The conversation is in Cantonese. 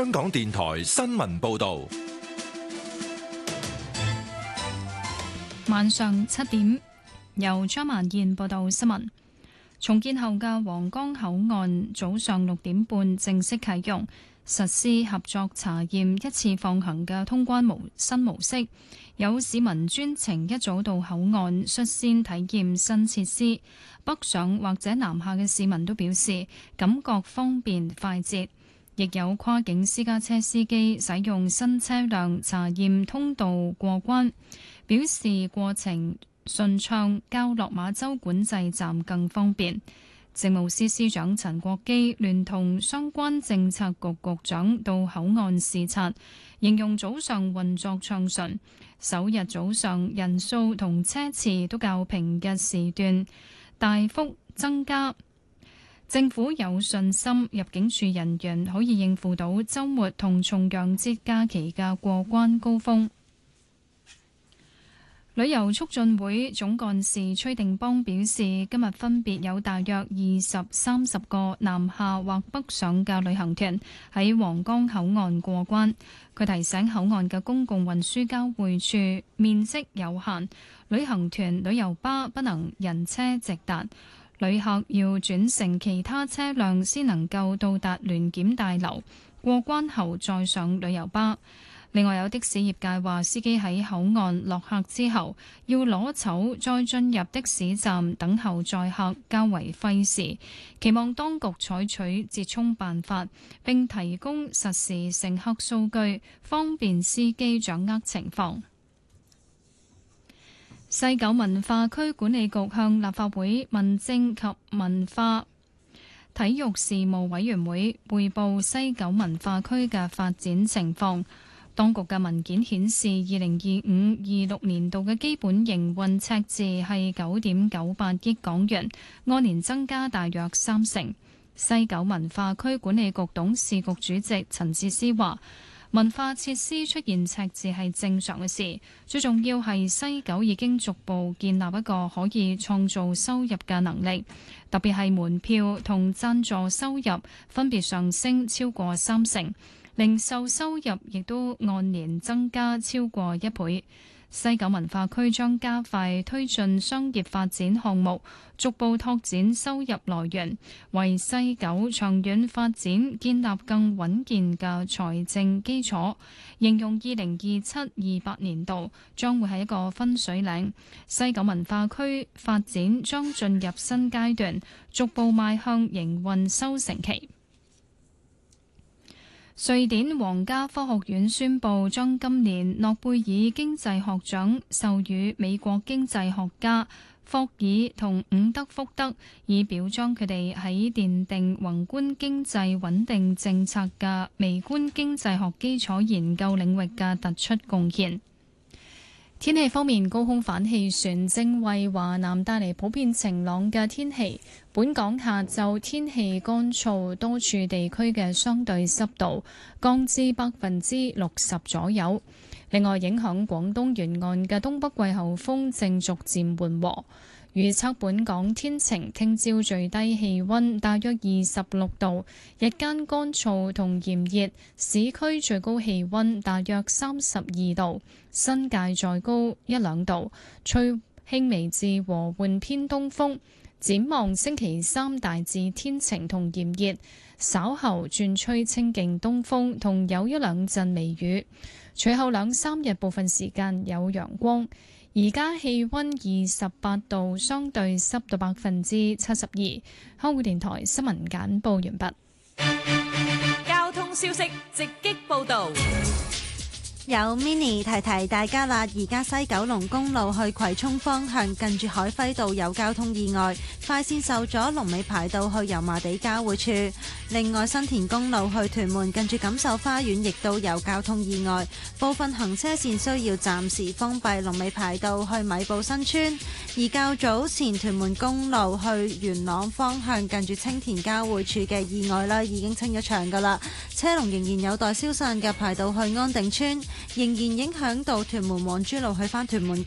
香港電台新聞報道。 晚上7點，由張曼燕報道新聞。重建後嘅皇崗口岸早上6點半正式啟用，實施合作查驗一次放行嘅通關新模式。有市民專程一早到口岸率先體驗新設施，北上或者南下嘅市民都表示感覺方便快捷。亦有跨境私家車司機使用新車輛查驗通道過關，表示過程順暢，較落馬洲管制站更方便。政務司司長陳國基聯同相關政策局局長到口岸視察，形容早上運作暢順，首日早上人數同車次都較平日時段大幅增加。政府有信心入境處人員可以應付到週末同重陽節假期嘅過關高峰。旅遊促進會總幹事崔定邦表示，今日分別有大約20-30個南下或北上嘅旅行團喺皇崗口岸過關。佢提醒口岸嘅公共運輸交匯處面積有限，旅行團旅遊巴不能人車直達，旅客要轉乘其他車輛先能夠到達聯檢大樓，過關後再上旅遊巴。另外有的士業界話，司機喺口岸落客之後要攞籌再進入的士站等候載客，較為費時，期望當局採取折衷辦法，並提供實時乘客數據，方便司機掌握情況。西九文化區管理局向立法會民政及文化體育事務委員會匯報西九文化區嘅發展情況。當局嘅文件顯示，2025-26年度嘅基本營運赤字係9.98億港元，按年增加大約30%。西九文化區管理局董事局主席陳智思話，文化設施出現赤字係正常嘅事，最重要係西九已經逐步建立一個可以創造收入嘅能力，特別係門票同贊助收入分別上升超過30%。零售收入亦都按年增加超過1倍。西九文化區將加快推進商業發展項目，逐步拓展收入來源，為西九長遠發展建立更穩健嘅財政基礎。形容2027-28年度將會係一個分水嶺，西九文化區發展將進入新階段，逐步邁向營運收成期。瑞典皇家科學院宣布，將今年諾貝爾經濟學獎授予美國經濟學家霍爾同伍德福德，以表彰佢哋喺奠定宏觀經濟穩定政策嘅微觀經濟學基礎研究領域嘅突出貢獻。天氣方面，高空反氣旋正為華南帶嚟普遍晴朗嘅天氣。本港下晝天氣乾燥，多處地區嘅相對濕度降至60%左右。另外，影響廣東沿岸嘅東北季候風正逐漸緩和。預測本港天晴，聽朝最低氣溫大約26度，日間乾燥同炎熱，市區最高氣溫大約32度，新界再高1-2度，吹輕微至和緩偏東風。展望星期三大致天晴同炎熱，稍後轉吹清勁東風同有1-2陣微雨，隨後2-3日部分時間有陽光。而家氣溫28度，相對濕度72%。香港電台新聞簡報完畢。 交通消息直擊報道。 有 Mini 提提大家啦，而家西九龍公路去葵涌方向近住海輝道有交通意外，快線受阻，龍尾排到去油麻地交匯處。另外，新田公路去屯門近住錦繡花園亦都有交通意外，部分行車線需要暫時封閉，龍尾排到去米埔新村。而較早前屯門公路去元朗方向近住青田交匯處嘅意外啦，已經清咗場㗎啦，車龍仍然有待消散嘅，排到去安定村。仍然影響到屯門黃珠路去返屯門